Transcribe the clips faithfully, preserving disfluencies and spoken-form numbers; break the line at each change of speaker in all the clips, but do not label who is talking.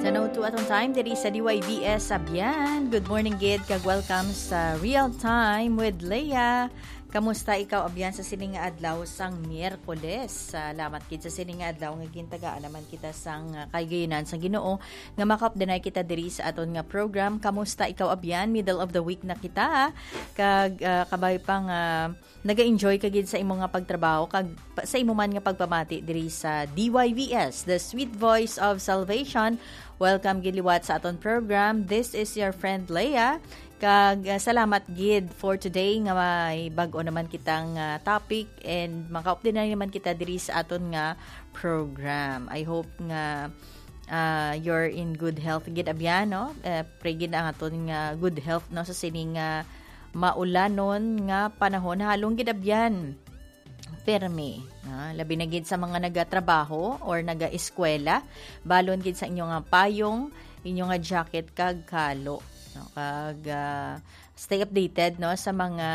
ten oh two atong time diri sa D Y V S Abyan. Good morning gid kag welcome sa Real Time with Leah. Kamusta ikaw abyan sa sining nga adlaw sang Miyerkules? Salamat gid sa sining nga adlaw nga gintagaan naman kita sang uh, kaygayonan sang Ginoo nga makaupdanay kita diri sa aton nga program. Kamusta ikaw abyan? Middle of the week na kita kag uh, kabay pang uh, naga-enjoy ka gid sa imong nga pagtrabaho kag sa imo man nga pagpamati diri sa D Y V S, the Sweet Voice of Salvation. Welcome gid liwat sa aton program. This is your friend Leah. Kag uh, salamat gid for today nga may bag-o naman kitang uh, topic and maka-update na naman kita diri sa aton nga program. I hope nga uh, you're in good health gid abyan no. Uh, pray gid ang aton nga good health no sa sining nga uh, maulanon nga panahon halong gid abyan. Permi, uh, labi na gid sa mga nagatrabaho or naga-eskwela, balon gid sa inyong nga payong, inyong nga jacket kag kalo. No, kag uh, stay updated no sa mga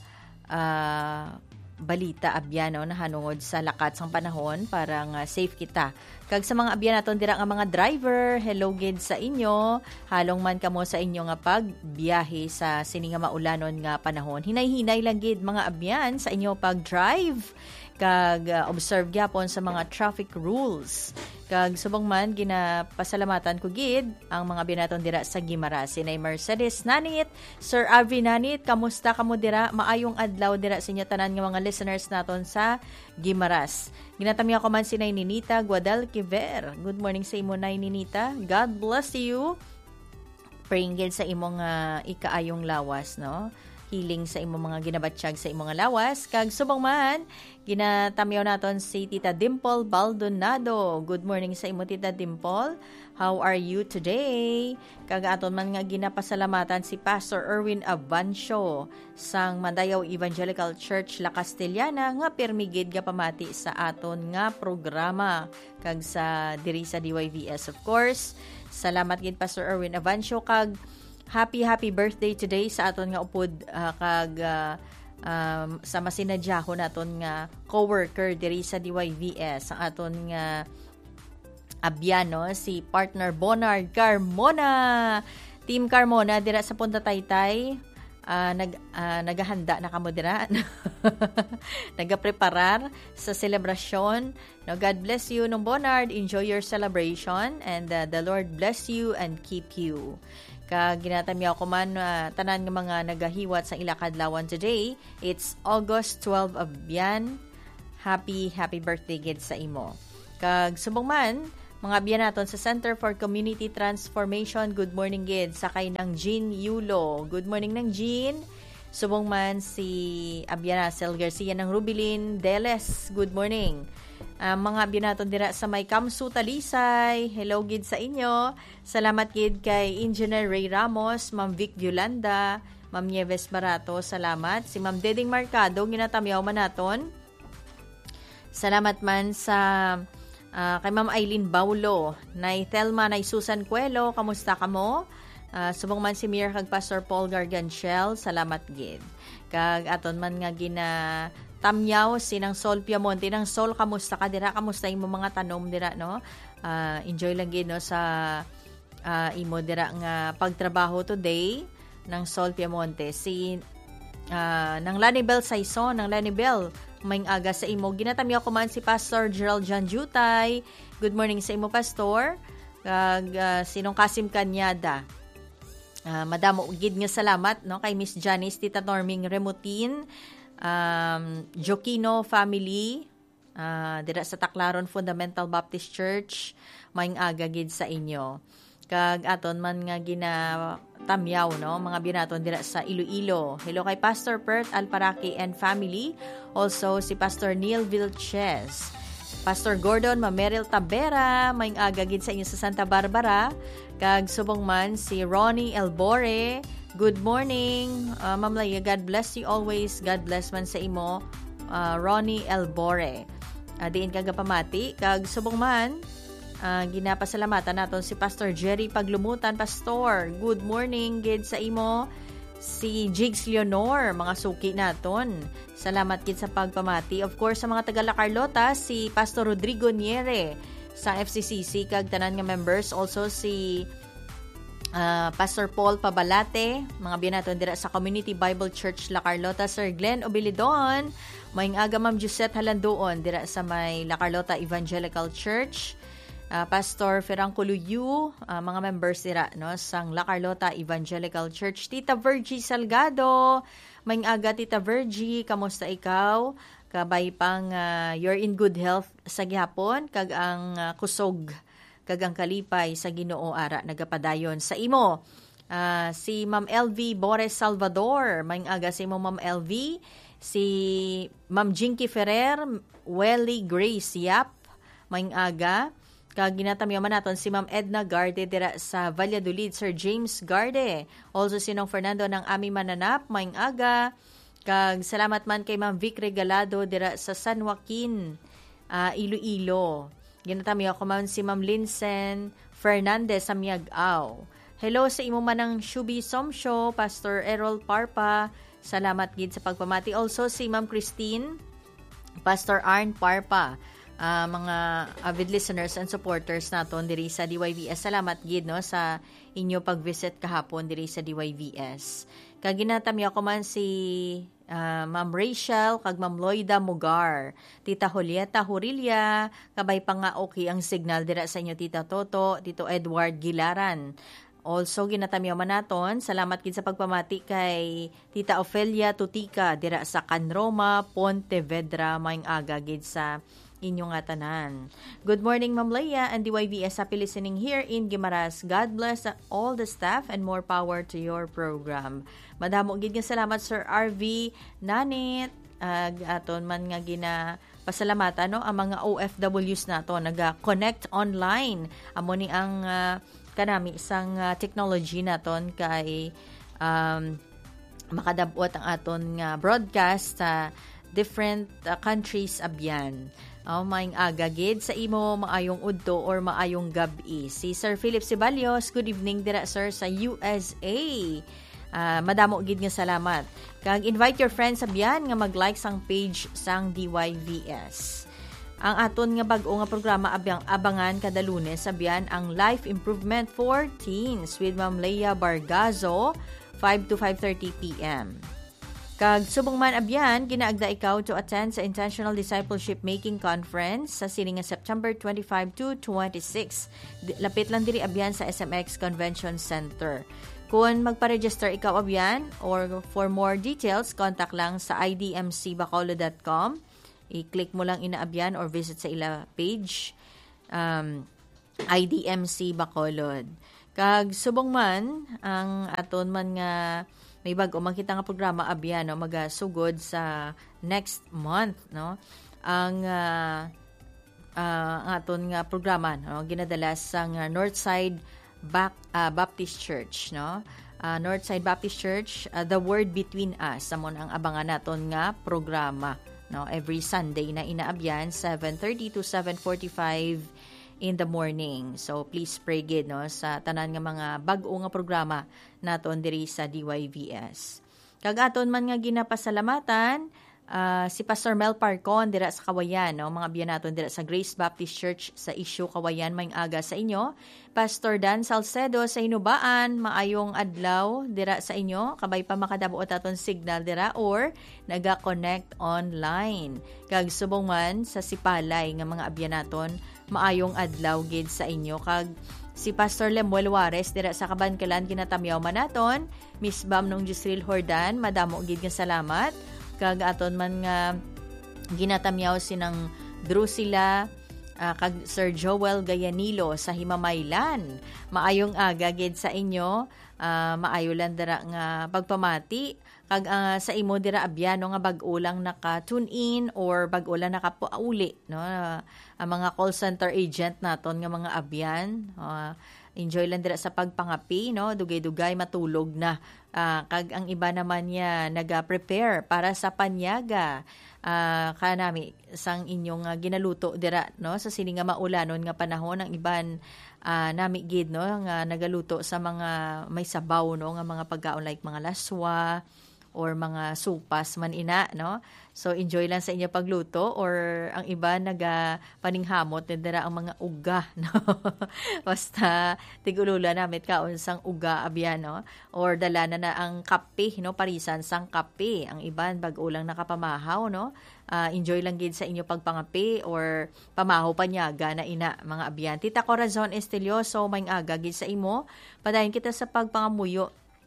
uh, balita abyan no nahanungod sa lakat sang panahon para nga safe kita. Kag sa mga abyan naton dira nga mga driver, hello gid sa inyo. Halong man kamo sa inyo nga pagbiyahe sa sini nga maulanon nga panahon. Hinay-hinay lang gid mga abyan sa inyo pag-drive. Kag uh, observe gyapon sa mga traffic rules. Kag subong man ginapasalamatan ko gid ang mga binaton dira sa Guimaras. Sinay Mercedes Nanit, Sir Avi Nanit, kamusta kamo dira? Maayong adlaw dira sa inyo tanan nga mga listeners naton sa Guimaras. Ginatami ako man sinay Ninita Guadalquiver. Good morning sa imo nay Ninita. God bless you. Praying gid sa imong uh, ikaayong lawas no. Healing sa imong mga ginabatsyag sa imong lawas. Kag subong man, ginatamyaw naton si Tita Dimple Baldonado. Good morning sa imo Tita Dimple. How are you today? Kag aton man nga ginapasalamatan si Pastor Erwin Avancio sang Mandayaw Evangelical Church La Castellana nga permigid ga pamati sa aton nga programa kag sa diri sa D Y V S of course. Salamat gid Pastor Erwin Avancio kag happy happy birthday today sa aton nga upod uh, kag uh, um, sa masinadyaho naton nga coworker diri sa D Y V S ang aton nga abyano si partner Bonard Carmona. Team Carmona dira sa Punta Taytay uh, nag uh, naghahanda na kamo dira. Nagapreparar sa selebrasyon. No, God bless you no Bonard, enjoy your celebration and uh, the Lord bless you and keep you. Kag ginatamyaw ko man uh, tanan nga mga nagahiwat sa ilakadlawan today. It's August twelfth abyan. Happy happy birthday gid sa imo. Kag subong man mga abyan naton sa Center for Community Transformation. Good morning gid sakay ng Jean Yulo. Good morning ng Jean. Subong man si Abiana Sel Garcia ng Rubilin Deles. Good morning. Uh, mga binaton dira sa may Kamsu Talisay. Hello gid sa inyo. Salamat gid kay Engineer Ray Ramos, Ma'am Vic Yolanda, Ma'am Nieves Barato. Salamat. Si Ma'am Deding Marcado ginatamyaw man naton. Salamat man sa uh, kay Ma'am Eileen Baulo, nay Thelma, nay Susan Cuelo. Kamusta kamo? Uh, subong man si Mir kag Pastor Paul Garganchel. Salamat gid. Kag aton man nga gina tamyaw sinang Sol Piamonte ng Sol, kamusta ka dira? Kamusta imo mga tanom dira no? Uh, enjoy lang gid no sa uh, imo dira nga pagtrabaho today ng Sol Piamonte. Si uh, ng Lanibel Saison, ng Lanibel maing aga sa imo. Ginatamyaw ko man si Pastor Gerald John Jutay. Good morning sa imo Pastor. Kag uh, sinong Kasim Kanyada. Uh, madamo gid nga salamat no kay Miss Janice, Tita Norming Remutin, um, Jokino family, uh, dira sa Taclaron Fundamental Baptist Church, maing aga gid sa inyo. Kag aton man nga ginatamyaw no mga binaton dira sa Iloilo. Hello kay Pastor Pert Alparaki and family, also si Pastor Neil Vilches, Pastor Gordon Mameril Tabera, maing aga gid sa inyo sa Santa Barbara. Kag subong man si Ronnie Elbore. Good morning, uh, Ma'am Laya. God bless you always. God bless man sa imo, uh, Ronnie Elbore. Uh, diin kag pamati. Kag subong man, uh, ginapasalamatan naton si Pastor Jerry Paglumutan. Pastor, good morning gid sa imo. Si Jigs Leonor, mga suki naton. Salamat gid sa pagpamati. Of course, sa mga taga La Carlota, si Pastor Rodrigo Niere. sa F C C C kag tanan nga members, also si Uh, Pastor Paul Pabalate, mga binaton dira sa Community Bible Church La Carlota, Sir Glenn Obilidon, maing aga Ma'am Josette Halandoon dira sa may La Carlota Evangelical Church, uh, Pastor Ferran Coluyu, uh, mga members dira no sang La Carlota Evangelical Church. Tita Virgie Salgado, maing aga Tita Virgie, kamusta ikaw? Kabay pang uh, you're in good health sa gihapon kag ang uh, kusog kagang kalipay sa Ginoo ara nagapadayon sa imo. Uh, si Ma'am L V Bores Salvador, maing aga si imo Ma'am L V, si Ma'am Jinky Ferrer, Welly Grace Yap, maing aga. Kag ginatamyo man naton si Ma'am Edna Garde dira sa Valladolid, Sir James Garde. Also sinong Fernando ng Ami Mananap, maing aga. Kag salamat man kay Ma'am Vic Regalado dira sa San Joaquin, uh, Iloilo. Ginatami ako man si Ma'am Linsen Fernandez sa Miag-Aw. Hello sa imo manang Shubi Somsho, Pastor Errol Parpa. Salamat gid sa pagpamati. Also si Ma'am Christine, Pastor Arn Parpa. Uh, mga avid listeners and supporters naton diri sa D Y V S. Salamat gid no sa inyo pag-visit kahapon diri sa D Y V S. Kag ginatami ako man si Uh, Ma'am Rachel, kag Ma'am Loida Mugar, Tita Julieta Hurilia, kabay pa nga okay ang signal dira sa inyo Tita Toto, Tito Edward Gilaran. Also, ginatamiyo man naton, salamat gid sa pagpamati kay Tita Ofelia Tutika dira sa Canroma, Pontevedra, maing aga gid sa inyong nga tanan. Good morning, Ma'am Leia and D Y V S. Happy listening here in Guimaras. God bless all the staff and more power to your program. Madamo gid nga salamat Sir R V Nanit. Uh, aton man nga gina pasalamatan no ang mga O F Ws nato naga-connect online. Amo ni ang uh, kanami isang uh, technology naton kay um, makadabot ang aton nga broadcast sa uh, different uh, countries abyan. Oh, maing aga gid sa imo maayong udto or maayong gabi. Si Sir Philip Sibalios, good evening dira sir sa U S A. Uh, madamo gid nga salamat. Kag invite your friends abyan nga mag-like sang page sang D Y V S. Ang aton nga bag-o nga programa abyang abangan kada Lunes abyan ang Life Improvement for Teens with Ma'am Leia Bargazo five to five thirty p.m. Kag subong man abyan, ginaagda ikaw to attend sa Intentional Discipleship Making Conference sa sining nga September twenty-five to twenty-six. Lapit lang diri abyan sa S M X Convention Center. Kung magpa-register ikaw abyan or for more details, contact lang sa i d m c bacolod dot com. I-click mo lang inaabyan or visit sa ila page um, I D M C Bacolod. Kag subong man ang aton man nga may bago makita nga programa abyan no magasugod sa next month no ang uh, uh, aton nga programa no ginadala sa uh, Northside Back, uh, Baptist Church no uh, Northside Baptist Church, uh, The Word Between Us amon ang abangan naton nga programa no every Sunday na inaabyan seven thirty to seven forty-five in the morning. So please pray gid no sa tanan nga mga bag-o nga programa naton diri sa D Y V S. Kag aton man nga ginapasalamatan uh, si Pastor Mel Parcon dira sa Kawayan no mga biyan naton dira sa Grace Baptist Church sa Isyu Kawayan maing aga sa inyo. Pastor Dan Salcedo sa Hinubaan, maayong adlaw dira sa inyo. Kabay pa makadabuot aton signal dira or naga-connect online. Kag subong man sa Sipalay nga mga abyan naton maayong adlaw gid sa inyo. Kag si Pastor Lemuel Juarez dira sa Kabankalan ginatamyaw man naton, Miss Bam nung Jusril Hordan, madamo gid nga salamat. Kag aton man nga ginatamyaw sinang Drusilla uh, kag Sir Joel Gayanilo sa Himamaylan. Maayong aga gid sa inyo. Uh, maayo lang dira nga pagpamati kag uh, sa imo dira abyano nga bag-o lang naka-tune in or bag-o lang nakapauli no uh, ang mga call center agent naton nga mga abyan uh, enjoy lang dira sa pagpangapi no dugay-dugay matulog na uh, kag ang iba naman niya naga-prepare para sa panyaga uh, kanami sang inyong uh, ginaluto dira no sa sini nga maulanon nga panahon ang iban Uh, nami gid no nga nagaluto sa mga may sabaw no nga mga pagkaon like mga laswa or mga supas man ina no So, enjoy lang sa inyo pagluto or ang iba nagapaninghamot din dira ang mga uga, no? Basta tigulula namin kaon sang uga abyan, no? Or dala na na ang kape, no? Parisan sang kape. Ang iban bag ulang nakapamahaw, no? Uh, enjoy lang gid sa inyo pagpangapi or pamahaw panyaga na ina mga abyan. Tita Corazon Estelioso, may aga gid sa imo. Padayon kita sa pagpangamuyo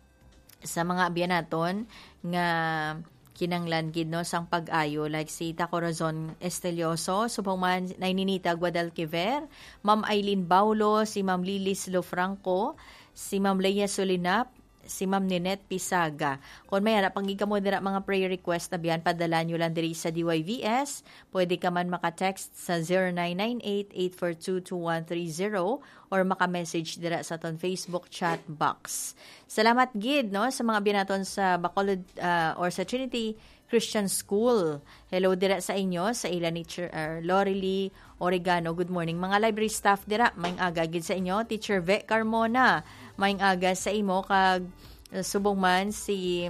sa mga abyan naton nga kinanglan gid no sang pag-ayo like si Tita Corazon Estelioso, subong man Naininita Guadalquiver, Ma'am Eileen Baulo, si Ma'am Lilis Lofranco, si Ma'am Leia Solinap, si Ma'am Ninette Pisaga. Kung may harap pang mo dira mga prayer request na biyan, padala nyo lang diri sa D Y V S. Pwede ka man maka-text sa zero nine nine eight, eight four two, two one three zero or maka-message dira sa ton Facebook chat box. Salamat gid no sa mga binaton sa Bacolod uh, or sa Trinity Christian School. Hello dira sa inyo sa ila ni uh, Lorely Oregano. Good morning mga library staff dira. Maing aga gid sa inyo Teacher Ve Carmona. Maing aga sa imo kag uh, subong man si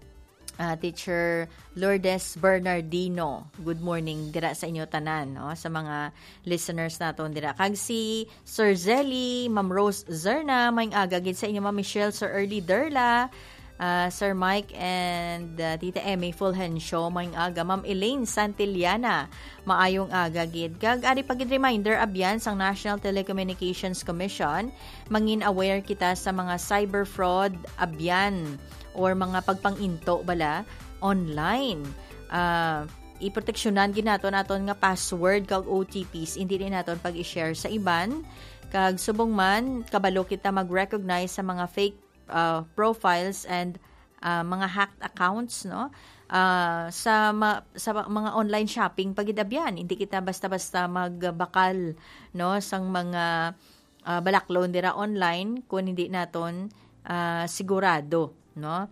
uh, Teacher Lourdes Bernardino. Good morning dira sa inyo tanan no sa mga listeners naton dira. Kag si Sir Zelly, Ma'am Rose Zerna, maing aga gid sa inyo Ma'am Michelle, Sir Early Derla, Uh, Sir Mike and uh, Tita Emmy Fulgencio, maing aga. Ma'am Elaine Santillana, maayong aga gid. Kag ari pagid reminder abyan sang National Telecommunications Commission, mangin aware kita sa mga cyber fraud abyan or mga pagpanginto bala online. Uh, iproteksyonan gid naton naton nga password kag O T Ps, hindi din naton pag-i-share sa iban. Kag subong man kabalo kita mag-recognize sa mga fake Uh, profiles and uh, mga hacked accounts no uh, sa ma- sa mga online shopping pagidabyan, hindi kita basta-basta magbakal no sang mga uh, balaklon dira online kung hindi naton uh, sigurado no.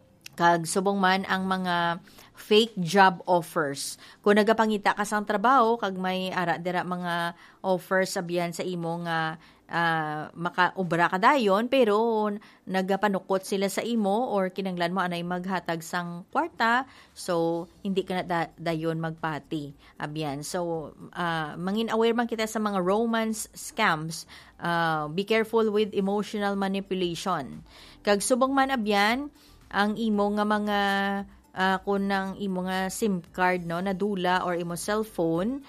Kag subong man ang mga fake job offers. Kung nagapangita ka sang trabaho kag may ara dira mga offers abyan sa imo nga Uh, makaobra ka dayon pero nagapanukot sila sa imo or kinanglan mo anay maghatag sang kwarta, so hindi ka na da- dayon magpati abyan. So uh, mangin aware man kita sa mga romance scams. Uh, be careful with emotional manipulation. Kag subong man abyan ang imo nga mga uh, kun nang imo nga SIM card no nadula or imo cellphone,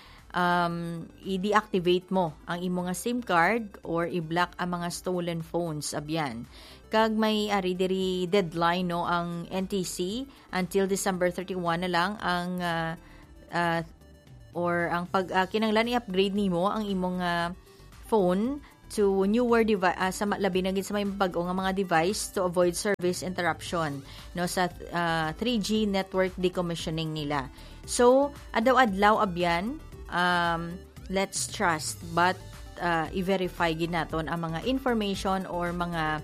um, i-deactivate mo ang imo nga SIM card or i-block ang mga stolen phones abyan. Kag may ari diri deadline no ang N T C until December thirty-one na lang ang uh, uh, or ang pag uh, kinanglan i-upgrade nimo ang imong uh, phone to newer device uh, sa labi na gid sa may bag-o nga mga device to avoid service interruption no sa uh, three G network decommissioning nila. So adlaw-adlaw abyan, um, let's trust but uh, i-verify gid naton ang mga information or mga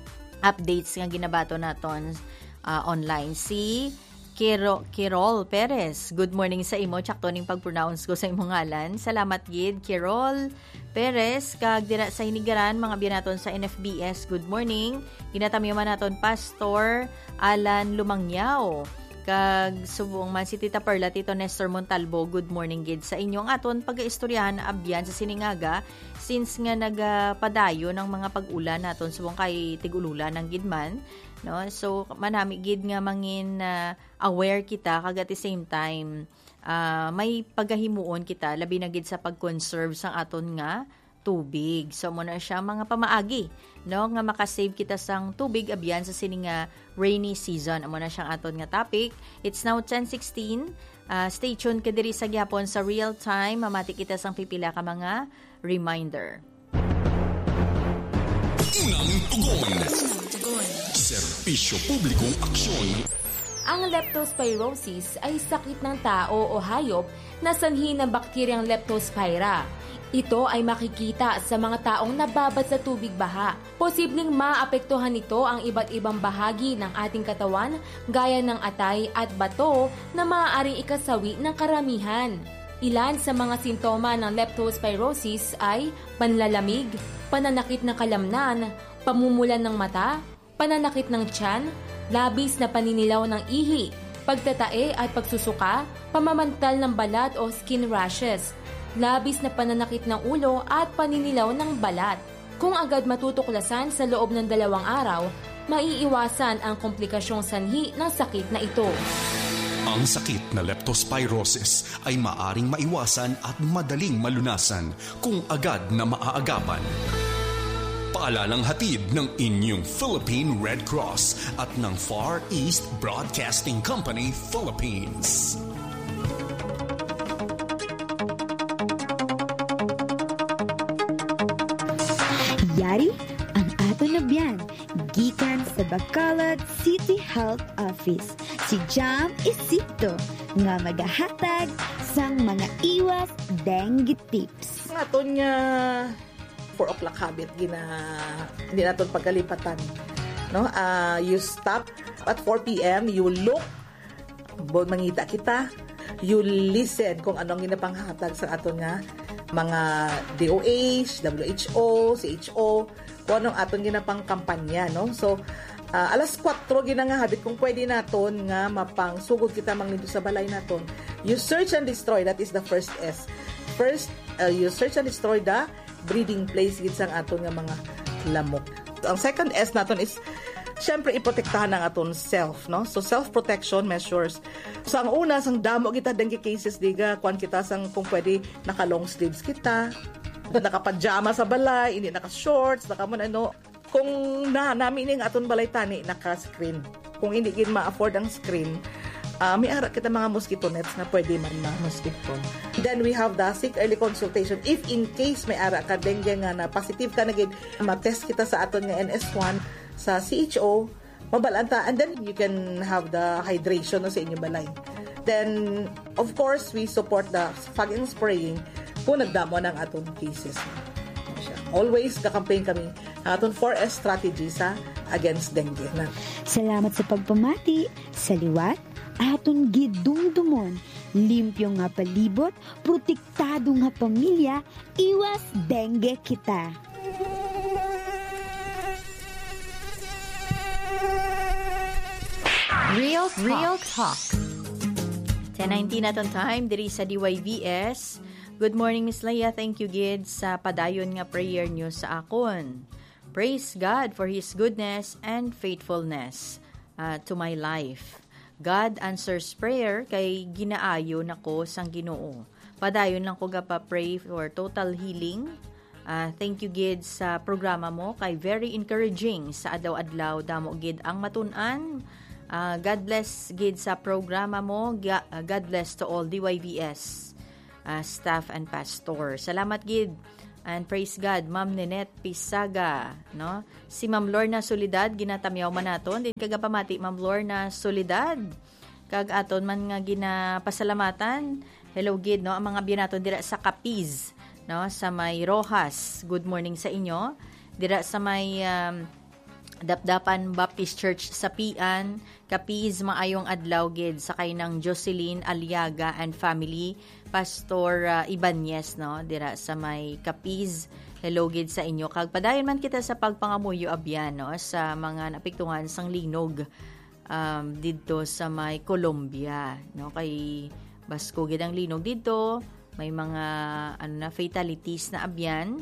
updates nga ginabato naton uh, online. Si Kiro, Kirol Perez, good morning sa imo. Tsakto ning pag-pronounce ko sa imong ngalan. Salamat gid, Kirol Perez. Kag dira sa hinigaran, mga biyanaton sa N F B S, good morning. Ginatamyo man naton Pastor Alan Lumangyaw. Kag subong man si Tita Perla, Tito Nestor Montalbo, good morning gid sa inyong aton pag-istoryahan abyan sa Siningaga since nga nagapadayo ng mga pag-ulan naton subong kay tig-ululan ng gidman. No, so manami gid nga mangin uh, aware kita kag at the same time uh, may pagahimuon kita labi na gid sa pag-conserve sang aton nga tubig. So mo na siya mga pamaagi no nga makasave kita sang tubig abyan sa sini nga rainy season. Amo na siyang aton nga topic. It's now ten sixteen. Uh, stay tuned ka diri sa gyapon sa Real Time. Mamati kita sang pipila ka mga reminder.
Unang tugon. Serbisyo publikong aksyon.
Ang leptospirosis ay sakit ng tao o hayop na sanhi ng bakteryang Leptospira. Ito ay makikita sa mga taong nababad sa tubig baha. Posibleng maapektuhan nito ang iba't ibang bahagi ng ating katawan gaya ng atay at bato na maaaring ikasawi ng karamihan. Ilan sa mga simptoma ng leptospirosis ay panlalamig, pananakit ng kalamnan, pamumulan ng mata, pananakit ng tiyan, labis na paninilaw ng ihi, pagtatae at pagsusuka, pamamantal ng balat o skin rashes, labis na pananakit ng ulo at paninilaw ng balat. Kung agad matutuklasan sa loob ng dalawang araw, maiiwasan ang komplikasyong sanhi ng sakit na ito.
Ang sakit na leptospirosis ay maaring maiwasan at madaling malunasan kung agad na maaagapan. Paalalang hatid ng inyong Philippine Red Cross at ng Far East Broadcasting Company, Philippines.
Yari ang aton na biyan, gikan sa Bacolod City Health Office. Si Jam Isito nga magahatag sang mga iwas dengue tips.
Ang aton nga four o'clock habit gina hindi naton pagkalipatan. No? Uh, you stop at four p.m. You look, bon mangita kita. You listen kung anong ginapanghatag sa aton nga mga D O H, W H O, C H O, kung anong aton ginapang kampanya, no? So, uh, alas kwatro ginangahabit kung pwede naton nga mapang sugod kita manglito sa balay naton. You search and destroy, that is the first S. First, uh, you search and destroy the breeding place gid sang aton nga mga lamok. Ang second S naton is syempre iprotektahan ang aton self, no? So self-protection measures. So ang una sang damo kita dengue cases diga kwan kita sang kung pwede naka long sleeves kita, naka-pajama sa balay, hindi naka-shorts, naka man ano. Kung na namin ning aton balay tani naka-screen. Kung hindi gid ma-afford ang screen, uh, may ara kita mga mosquito nets na pwede man na mosquito. Then we have the sick early consultation. If in case may ara ka dengue nga na positive ka na gid, ma-test kita sa aton nga N S one sa C H O, mabalanta, and then you can have the hydration no, sa inyong balay. Then, of course, we support the fog and spraying kung nagdamo ng aton cases. Always kakampaign kami ang aton four S strategy sa against dengue. Na.
Salamat sa pagpamati, sa liwat, aton gidumdumon, limpyo nga palibot, protektado nga pamilya, iwas dengue kita.
Real Talk. Real Talk. ten nineteen naton time diri sa D Y V S. Good morning, Miss Leia. Thank you, Gid, sa padayon nga prayer niyo sa akon. Praise God for His goodness and faithfulness uh, to my life. God answers prayer kay ginaayo nako sang Ginoo. Padayon lang ko gapa pray for total healing. Uh, thank you, Gid, sa programa mo kay very encouraging sa adlaw-adlaw damo Gid ang matun-an. Uh, God bless, Gid, sa programa mo. God bless to all D Y V S uh, staff and pastor. Salamat, Gid. And praise God, Ma'am Ninette Pisaga, no? Si Ma'am Lorna Solidad, ginatamyaw man naton. Din kagapamati, Ma'am Lorna Solidad. Kag aton man nga ginapasalamatan. Hello, Gid, no? Ang mga binaton dira sa Capiz, no? Sa may Rojas. Good morning sa inyo. Dira sa may um, Dapdapan Baptist Church sa Pian, Capiz, maayong adlaw Gid, sakay ng Jocelyn Aliaga and family, Pastor uh, Ibanez, no, dira sa may Capiz. Hello, Gid, sa inyo. Kag padayon man kita sa pagpangamuyo abyan, no, sa mga napiktuhan sang linog um, dito sa may Colombia, no, kay Basko Gid ang linog dito. May mga ano na fatalities na abyan.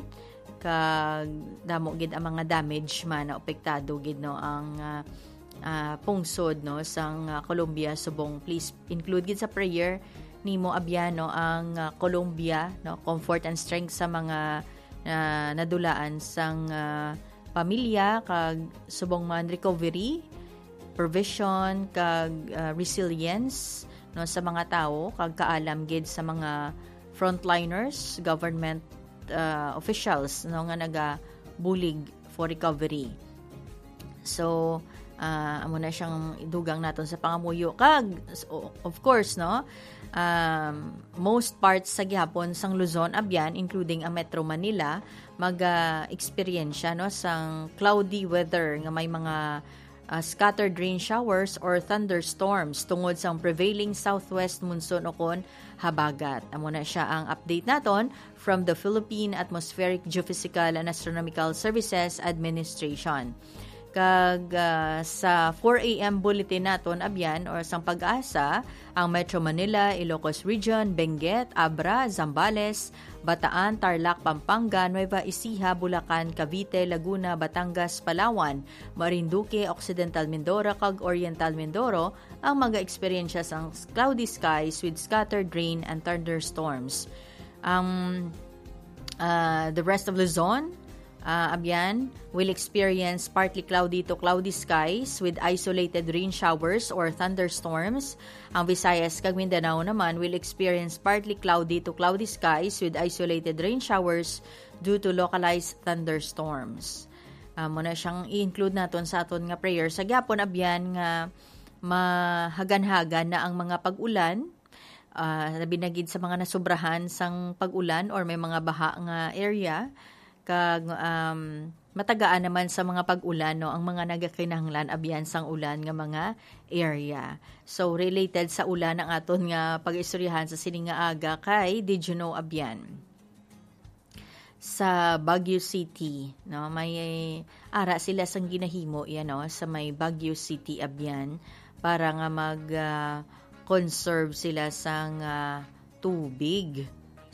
Kag damo gid ang mga damage man na apektado gid no ang uh, uh, pungsod no sang uh, Colombia subong. Please include gid sa prayer nimo abyano ang uh, Colombia, no, comfort and strength sa mga uh, nadulaan sang uh, pamilya kag subong man recovery, provision kag uh, resilience no sa mga tao kag kaalam gid sa mga frontliners, government Uh, officials no nga naga-bulig for recovery. So uh, amo na siyang idugang naton sa pangamuyo kag so, of course no um, most parts sa gihapon sang Luzon abyan including ang Metro Manila mag-experience uh, no sang cloudy weather nga may mga uh, scattered rain showers or thunderstorms tungod sa prevailing southwest monsoon o kon habagat. Amo na siya ang update naton from the Philippine Atmospheric, Geophysical and Astronomical Services Administration. Kag uh, sa four a.m. bulletin naton abyan or sang pag-asa, ang Metro Manila, Ilocos Region, Benguet, Abra, Zambales, Bataan, Tarlac, Pampanga, Nueva Ecija, Bulacan, Cavite, Laguna, Batangas, Palawan, Marinduque, Occidental Mindoro, kag Oriental Mindoro ang mag-experience sang cloudy skies with scattered rain and thunderstorms. Um, uh, the rest of Luzon, Uh, abyan, will experience partly cloudy to cloudy skies with isolated rain showers or thunderstorms. Ang Visayas kag Mindanao naman will experience partly cloudy to cloudy skies with isolated rain showers due to localized thunderstorms. Uh, muna siyang i-include naton sa aton nga prayer. Sa gyapon abyan nga mahagan-hagan na ang mga pag-ulan, uh, binagid sa mga nasubrahan sang pag-ulan or may mga baha nga area, kag um, matagaan naman sa mga pag-ulan no ang mga nagakinahanglan abyan sang ulan nga mga area. So related sa ulan ang aton nga pag-istoryahan sa sining nga aga kay did you know abyan sa Baguio City no may ara sila sang ginahimo yan no sa may Baguio City abyan para nga mag uh, conserve sila sang uh, tubig.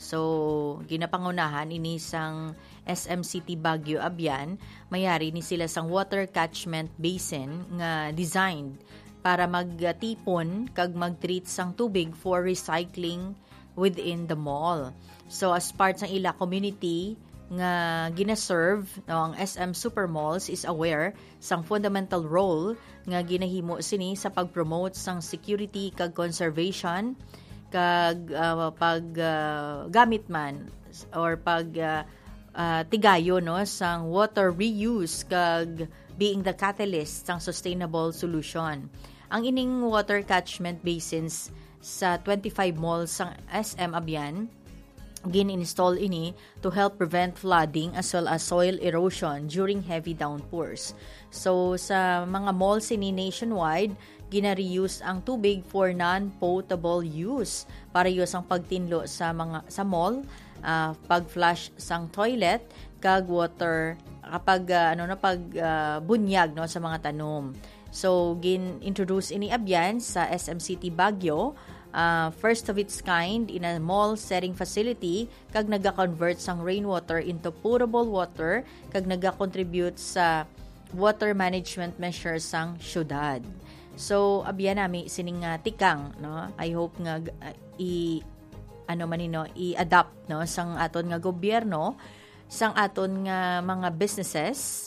So ginapangunahan ini sang S M City Baguio abyan, mayari ni sila sang water catchment basin nga designed para magtipon kag magtreat sang tubig for recycling within the mall. So as part sang ila community nga ginaserve no, ang S M Supermalls is aware sang fundamental role nga ginahimo sini sa pag-promote sang security kag conservation kag uh, pag uh, gamit man or pag uh, uh, tigayo no sang water reuse kag being the catalyst sang sustainable solution. Ang ining water catchment basins sa twenty-five malls sang S M abyan gin-install ini to help prevent flooding as well as soil erosion during heavy downpours. So sa mga malls ini nationwide, gina-reuse ang tubig for non-potable use para use ang pagtinlo sa mga sa mall, uh, pag-flush sang toilet kag water kapag uh, ano na pag uh, bunyag no sa mga tanom. So gin-introduce ini abyan sa S M City Baguio, uh, first of its kind in a mall setting facility kag naga-convert sang rainwater into potable water kag naga-contribute sa water management measures sang syudad. So abyan nami sining uh, tikang no. I hope nga uh, i ano man nino i-adapt no sang aton nga gobyerno sang aton nga mga businesses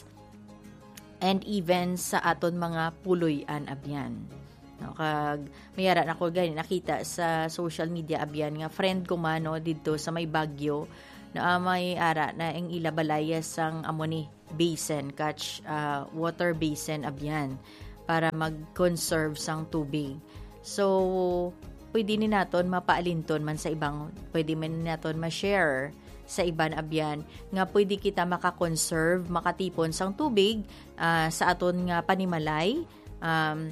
and even sa aton mga puloy-an abyan. No kag mayara nako gani nakita sa social media abyan nga friend ko man no didto sa may Baguio na uh, may ara na ang ila balaya sang amo ni basin catch uh, water basin abyan para mag-conserve sang tubig. So, pwede ni naton mapaalinton man sa ibang, pwede man naton ma-share sa iban abyan, nga pwede kita maka-conserve, makatipon sang tubig uh, sa aton nga panimalay, um,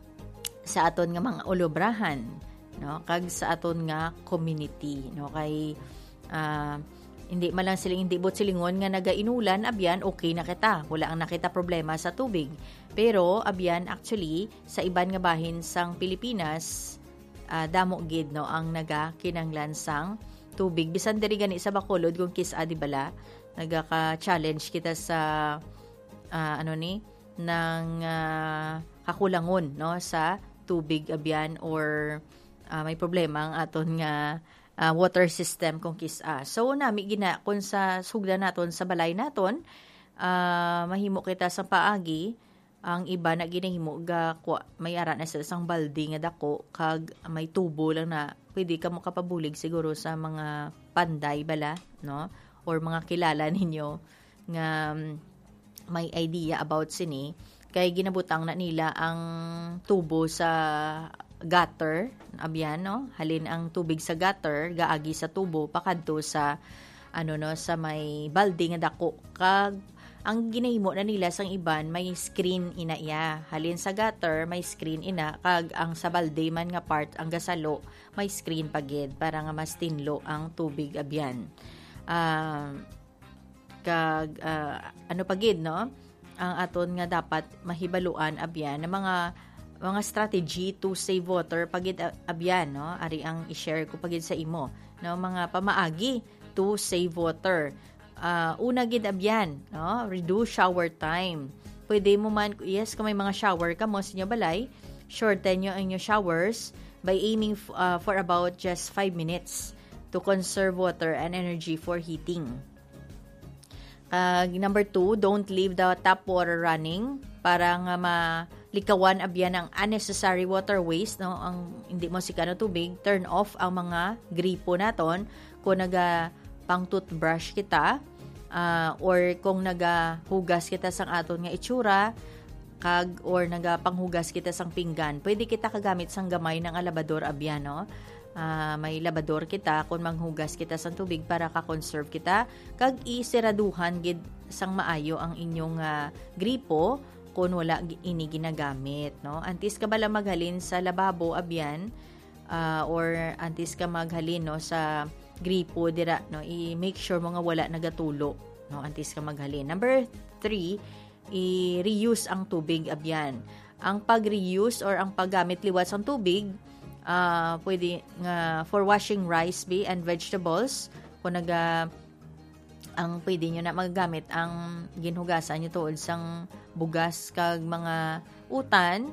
sa aton nga mga olobrahan, no? Kag sa aton nga community. No? Kay, uh, hindi man lang siling hindi bot silingon nga nagainulan abyan okay na kita wala ang nakita problema sa tubig pero abyan actually sa iban nga bahin sang Pilipinas uh, damo gid no ang naga kinanglan sang tubig bisan diri gani sa Bacolod kung kisa di bala nagaka-challenge kita sa uh, ano ni ng uh, kakulangon no sa tubig abyan or uh, may problema ang aton nga Uh, water system kung kisa. So, nami gina, kung sa sugda naton sa balay naton, uh, mahimo kita sa paagi, ang iba na ginahimo, ga, kwa, may ara na sa isang balde nga dako, kag may tubo lang na, pwede ka mo kapabulig siguro sa mga panday bala, no? Or mga kilala ninyo, nga um, may idea about sini, kay ginabutang na nila ang tubo sa gutter, abyan, no? Halin ang tubig sa gutter, gaagi sa tubo, pakadto sa, ano, no, sa may balde nga dako. Kag, ang ginahimo na nila sang iban, may screen ina iya. Halin sa gutter, may screen ina. Kag, ang sa balde man nga part, ang gasalo, may screen pagid, para nga mas tinlo ang tubig, abyan. Uh, kag, uh, ano pagid, no? ang aton nga dapat mahibaluan abyan ng mga mga strategy to save water pagid abyan, no? Ari ang i-share ko pagid sa imo, no? Mga pamaagi to save water. Uh, una gid abyan, no? Reduce shower time. Pwede mo man, yes, kung may mga shower ka mo sa inyo balay, shorten nyo ang inyo showers by aiming f- uh, for about just five minutes to conserve water and energy for heating. Uh, number two, don't leave the tap water running para nga malikawan abyan ang unnecessary water waste, no? Ang hindi mo sika na tubig, turn off ang mga gripo naton kung naga pang toothbrush kita, uh, or kung nagahugas kita sang aton nga itsura, kag or nagapanghugas kita sang pinggan, pwede kita kagamit sang gamay ng alabador abyan, no? Uh, may labador kita kung manghugas kita sang tubig para ka-conserve kita, kag isiraduhan gid sang maayo ang inyong uh, gripo kung wala ini ginagamit, no? Antes ka bala maghalin sa lababo abyan, uh, or antes ka maghalin, no, sa gripo dira, no, i-make sure mo nga wala nagatulo, no, antes ka maghalin. Number three, i-reuse ang tubig abyan. Ang pag-reuse or ang paggamit liwat sa tubig, uh, pwede nga for washing rice be and vegetables, kung naga ang pwede nyo na magagamit ang ginhugasan nyo tuod sang bugas kag mga utan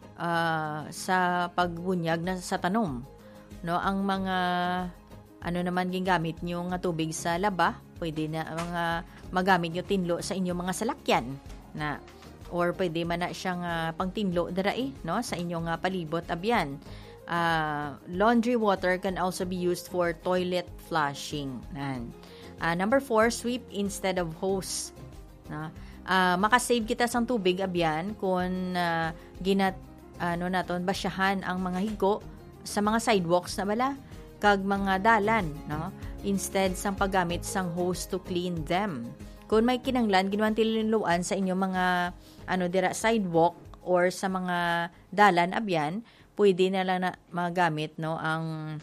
uh, sa pagbunyag na sa tanom, no? Ang mga ano naman gingamit nyo nga tubig sa laba, pwede na mga magamit nyo tinlo sa inyong mga salakyan na, or pwede man na siyang uh, pangtinlo darai, no, sa inyong uh, palibot abyan. Uh, laundry water can also be used for toilet flushing. Nan. Uh, number four, sweep instead of hose. Na, uh, makasave kita sang tubig abyan kung uh, ginat ano naton basyahan ang mga higo sa mga sidewalks na bala kag mga dalan, no? Instead sang paggamit sang hose to clean them. Kung may kinanglan ginuan tilinluan sa inyong mga ano dira sidewalk or sa mga dalan abyan, pwede na lang na magamit, no, ang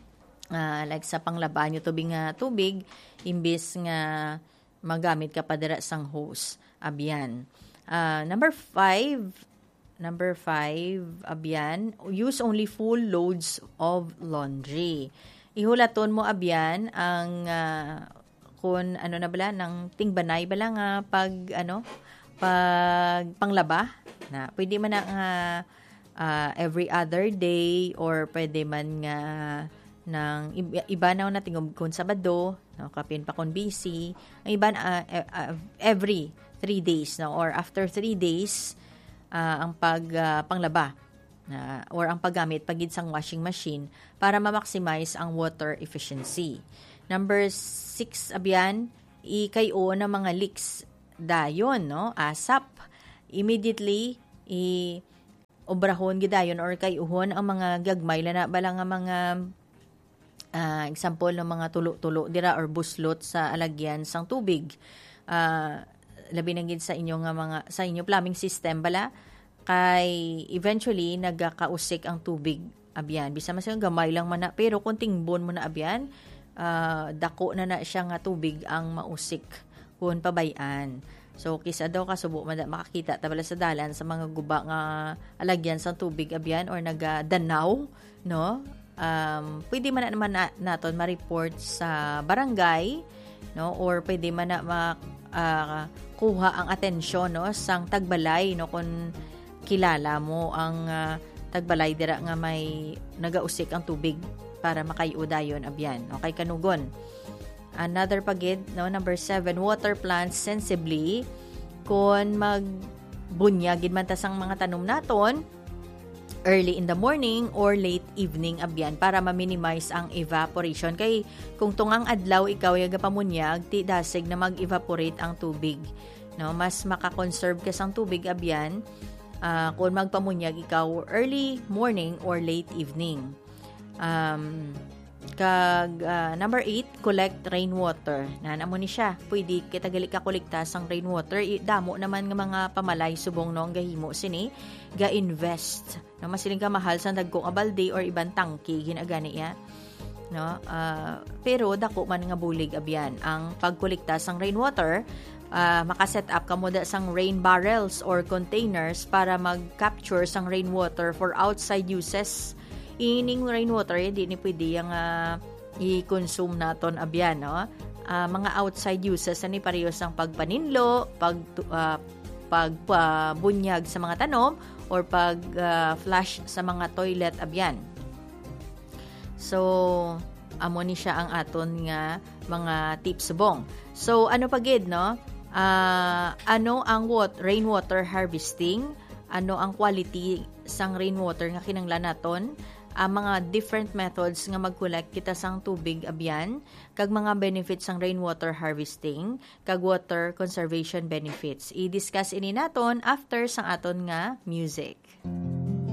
uh, like sa panglaba nyo tubig nga tubig imbis nga magamit ka pa dira sang hose abyan. Uh, number five, Number five, abyan, use only full loads of laundry. Ihulaton mo abyan ang uh, kung ano na bala ng tingbanay bala nga pag ano pag panglaba na pwede man na uh, uh, every other day or pwede man nga ng iba, iba na natin kung Sabado, no, kapin pa kung busy, ang iba uh, uh, every three days, no, or after three days. Uh, ang pag uh, panglaba uh, or ang paggamit pagid sang washing machine para ma-maximize ang water efficiency. Number six abyan, ikayo na mga leaks dayon, no, asap immediately i obrahon gidayon or kayuhon ang mga gagmay na bala nga mga uh, example ng mga tulo-tulo dira or buslot sa alagyan sang tubig. Uh, labi na gid sa inyo nga mga sa inyo plumbing system bala kay eventually nagakausik ang tubig abyan, bisa man siya gamay lang man na, pero kung tingbon mo na abyan, uh, dako na na siya nga tubig ang mausik kung pabayan. So kisa daw kasubo man makakita tabala sa dalan sa mga guba nga alagyan sa tubig abyan or nagadanaw, no, um, pwede man na naman na, naton ma-report sa barangay, no, or pwede man na ma uh, kuha ang atensyon, no, sang tagbalay, no, kung kilala mo ang uh, tagbalay dira nga may nagausik ang tubig para makayudayon abyan, okay, kanugon. Another pagid, no, number seven, water plants sensibly. Kung magbunyag gid man ta sang mga tanom naton early in the morning or late evening abyan para ma-minimize ang evaporation. Kay kung tungang adlaw ikaw yaga pamunyag, ti dasig na mag-evaporate ang tubig, no, mas maka-conserve ka sang tubig abyan uh, kung magpamunyag ikaw early morning or late evening. Um, kag uh, number eight, collect rainwater. Na namo ni siya, pwede kita gali ka kolekta sang rainwater. I, damo naman nga mga pamalay subong no gahimo sini ga-invest, no, masiling ka mahal sa dagko nga balde or ibang tangki ginagani ya, no, uh, pero dako man nga bulig abyan ang pagkolekta sang rainwater uh, makaset up kamo da sang rain barrels or containers para mag-capture sang rainwater for outside uses. Ining rainwater, hindi ni pwede yung uh, i-consume naton abyan, no? Uh, mga outside uses, ani parehas ang pagpaninlo, pag, uh, pagbunyag sa mga tanom, or pag uh, flush sa mga toilet abyan. So, amo ni siya ang aton nga mga tips subong. So, ano pagid, no? Uh, ano ang what, rainwater harvesting? Ano ang quality sang rainwater nga kinanglan naton? Ang uh, mga different methods nga mag-collect kita sang tubig abyan, kag mga benefits sang rainwater harvesting, kag water conservation benefits. I-discuss ini naton after sang aton nga music.